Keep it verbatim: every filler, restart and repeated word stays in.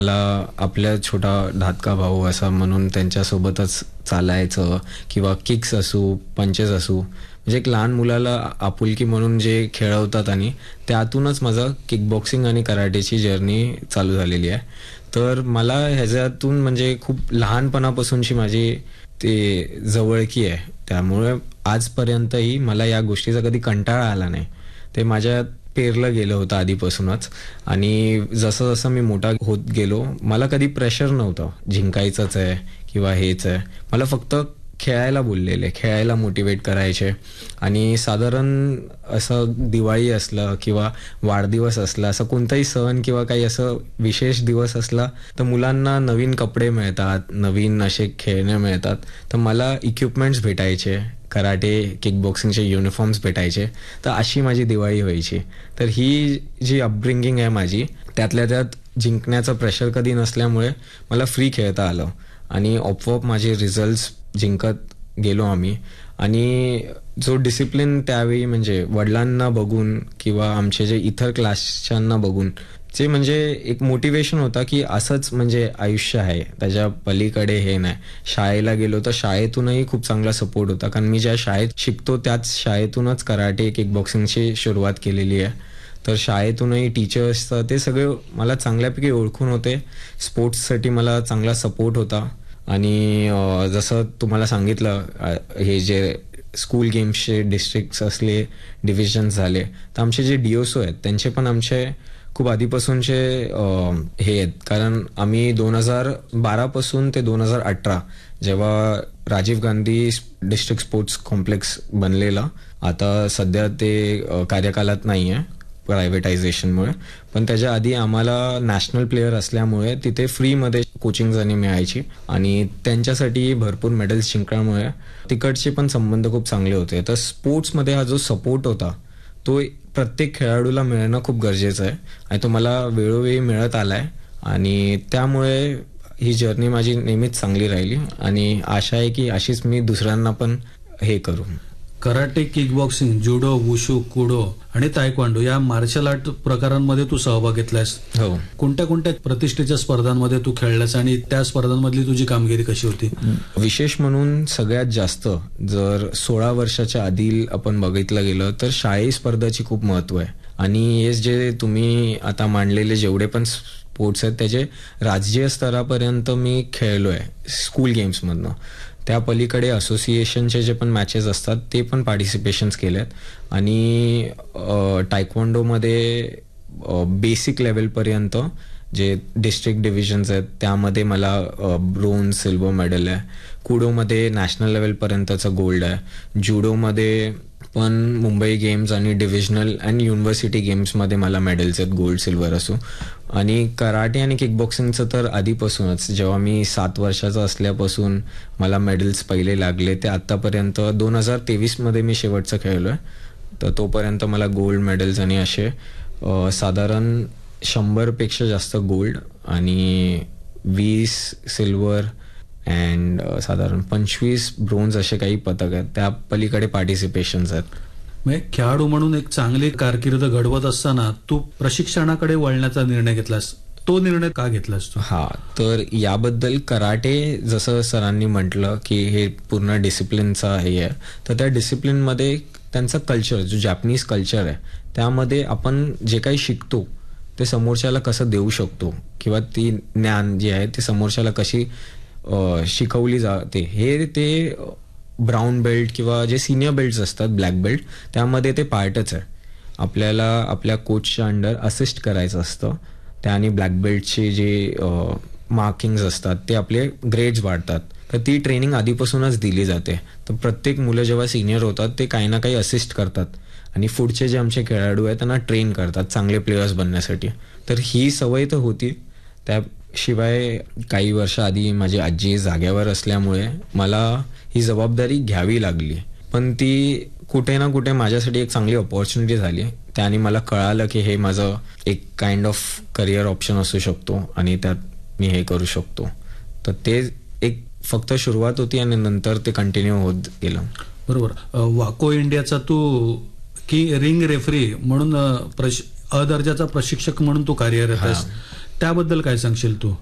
मला आपल्या छोटा धाकटा भाऊ असा म्हणून त्यांच्यासोबतच चालायचं किंवा किक्स असू, पंचेस असू, म्हणजे एक लहान मुलाला आपुलकी म्हणून जे खेळवतात आणि त्यातूनच माझं किक बॉक्सिंग आणि कराटेची जर्नी चालू झालेली आहे. तर मला ह्याच्यातून म्हणजे खूप लहानपणापासूनची माझी ते जवळकी आहे. त्यामुळे आजपर्यंतही मला या गोष्टीचा कधी कंटाळा आला नाही. ते माझ्यात पेरलं गेलं होतं आधीपासूनच. आणि जसं जसं मी मोठा होत गेलो मला कधी प्रेशर नव्हतं जिंकायचंच आहे किंवा हेच आहे. मला फक्त खेळायला बोललेले, खेळायला मोटिवेट करायचे. आणि साधारण असं दिवाळी असलं किंवा वाढदिवस असला, असं कोणताही सण किंवा काही असं विशेष दिवस असला तर मुलांना नवीन कपडे मिळतात, नवीन असे खेळणे मिळतात. तर मला इक्विपमेंट्स भेटायचे, कराटे किक बॉक्सिंगचे युनिफॉर्म्स भेटायचे. तर अशी माझी दिवाळी व्हायची. तर ही जी अपब्रिंगिंग आहे माझी, त्यातल्या त्यात जिंकण्याचं प्रेशर कधी नसल्यामुळे मला फ्री खेळता आलं आणि आपोआप माझे रिझल्ट्स जिंकत गेलो आम्ही. आणि जो डिसिप्लिन त्यावेळी म्हणजे वडिलांना बघून किंवा आमचे जे इतर क्लासच्यांना बघून जे म्हणजे एक मोटिवेशन होता की असंच म्हणजे आयुष्य आहे, त्याच्या पलीकडे हे नाही. शाळेला गेलो तर शाळेतूनही खूप चांगला सपोर्ट होता, कारण मी ज्या शाळेत शिकतो त्याच शाळेतूनच कराटे किक बॉक्सिंगची सुरुवात केलेली आहे. तर शाळेतूनही टीचर्स ते सगळे मला चांगल्यापैकी ओळखून होते. स्पोर्ट्ससाठी मला चांगला सपोर्ट होता. आणि जसं तुम्हाला सांगितलं, हे जे स्कूल गेम्सचे डिस्ट्रिक्ट्स असले, डिव्हिजन्स झाले, तर आमचे जे डीओसो आहेत त्यांचे पण आमचे खूप आधीपासूनचे हे आहेत. कारण आम्ही दोन हजार बारापासून ते दोन हजार अठरा जेव्हा Rajiv Gandhi district sports complex बनलेला, आता सध्या ते कार्यकालात नाही आहे प्रायव्हेटायझेशनमुळे, पण त्याच्या आधी आम्हाला नॅशनल प्लेयर असल्यामुळे तिथे फ्रीमध्ये कोचिंग आणि मिळायची. आणि त्यांच्यासाठी भरपूर मेडल्स जिंकल्यामुळे तिकडचे पण संबंध खूप चांगले होते. तर स्पोर्ट्समध्ये हा जो सपोर्ट होता तो प्रत्येक खेळाडूला मिळणं खूप गरजेचं आहे आणि तो मला वेळोवेळी मिळत आलाय. आणि त्यामुळे ही जर्नी माझी नेहमीच चांगली राहिली आणि आशा आहे की अशीच मी दुसऱ्यांना पण हे करू. कराटे, किक बॉक्सिंग, जुडो, वुशू, कुडो आणि तायक्वांडो या मार्शल आर्ट प्रकारांमध्ये तू सहभाग घेतलायस. हो. कोणत्या कोणत्या प्रतिष्ठेच्या स्पर्धांमध्ये तू खेळलास आणि त्या स्पर्धांमधली तुझी कामगिरी कशी होती? विशेष म्हणून सगळ्यात जास्त जर सोळा वर्षाच्या आधी आपण बघितलं गेलं तर शाळेय स्पर्धाची खूप महत्व आहे. आणि हे जे तुम्ही आता मांडलेले जेवढे पण स्पोर्ट्स आहेत त्याचे राज्य स्तरापर्यंत मी खेळलोय स्कूल गेम्समधनं. त्या पलीकडे असोसिएशनचे जे पण मॅचेस असतात ते पण पार्टिसिपेशन्स केलेत. आणि टायक्वांडोमध्ये बेसिक लेवलपर्यंत जे डिस्ट्रिक्ट डिव्हिजन्स आहेत त्यामध्ये मला ब्रोन्झ, सिल्वर मेडल आहे. कुडोमध्ये नॅशनल लेवलपर्यंतचं गोल्ड आहे. जुडोमध्ये पण मुंबई गेम्स आणि डिव्हिजनल अँड युनिव्हर्सिटी गेम्समध्ये मला मेडल्स आहेत, गोल्ड, सिल्वर असो. आणि कराटे आणि किक बॉक्सिंगचं तर आधीपासूनच, जेव्हा मी सात वर्षाचा असल्यापासून मला मेडल्स पहिले लागले ते आत्तापर्यंत दोन हजार तेवीसमध्ये मी शेवटचं खेळलो आहे. तर तोपर्यंत मला गोल्ड मेडल्स आणि असे साधारण शंभरपेक्षा जास्त गोल्ड आणि वीस सिल्वर अँड साधारण पंचवीस ब्रोन्झ असे काही पदक आहेत. त्या पलीकडे पार्टिसिपेशन्स आहेत. म्हणजे खेळाडू म्हणून एक चांगली कारकीर्द घडवत असताना तू प्रशिक्षणाकडे वळण्याचा निर्णय घेतलास. तो निर्णय का घेतलास तू? हा, तर याबद्दल कराटे जसं सरांनी म्हटलं की हे पूर्ण डिसिप्लिनचा हे आहे. तर त्या डिसिप्लिनमध्ये त्यांचा कल्चर, जो जॅपनीज कल्चर आहे, त्यामध्ये आपण जे काही शिकतो ते समोरच्याला कसं देऊ शकतो किंवा ती ज्ञान जे आहे ते समोरच्याला कशी शिकवली जाते, हे ते ब्राऊन बेल्ट किंवा जे सिनियर बेल्ट्स असतात, ब्लॅक बेल्ट, त्यामध्ये ते पार्टच आहे. आपल्याला आपल्या कोचच्या अंडर असिस्ट करायचं असतं. त्याने ब्लॅक बेल्टचे जे मार्किंग्स असतात ते आपले ग्रेड्स वाढतात. तर ती ट्रेनिंग आधीपासूनच दिली जाते. तर प्रत्येक मुलं जेव्हा सिनियर होतात ते काही ना काही असिस्ट करतात आणि पुढचे जे आमचे खेळाडू आहेत त्यांना ट्रेन करतात चांगले प्लेयर्स बनण्यासाठी. तर ही सवय तर होती. त्याशिवाय काही वर्ष आधी माझी आजी जाग्यावर असल्यामुळे मला ही जबाबदारी घ्यावी लागली. पण ती कुठे ना कुठे माझ्यासाठी एक चांगली ऑपॉर्च्युनिटी झाली. त्याने मला कळालं की हे माझं एक काइंड ऑफ करिअर ऑप्शन असू शकतो आणि त्यात मी हे करू शकतो. तर ते एक फक्त सुरुवात होती आणि नंतर ते कंटिन्यू होत गेलं. बरोबर. वाको इंडियाचा तू की रिंग रेफरी म्हणून अ दर्जाचा प्रशिक्षक म्हणून तू कार्यरत आहेस. त्याबद्दल काय सांगशील तू?